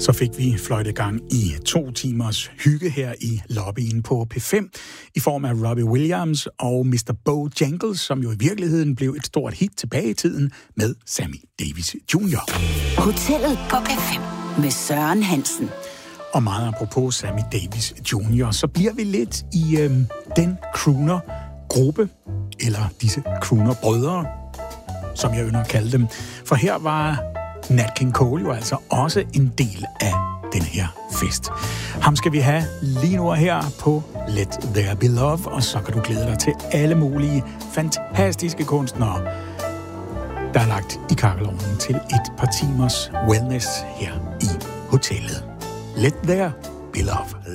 Så fik vi fløjtegang i 2 timers hygge her i lobbyen på P5 i form af Robbie Williams og Mr. Bojangles, som jo i virkeligheden blev et stort hit tilbage i tiden med Sammy Davis Jr. Hotellet på P5 med Søren Hansen. Og meget apropos Sammy Davis Jr., så bliver vi lidt i den crooner-gruppe, eller disse crooner-brødre, som jeg ynder at kalde dem. For her var Nat King Cole jo altså også en del af den her fest. Ham skal vi have lige nu her på Let There Be Love, og så kan du glæde dig til alle mulige fantastiske kunstnere, der er lagt i kakkelovnen til et par timers wellness her i hotellet. Let There Be Love.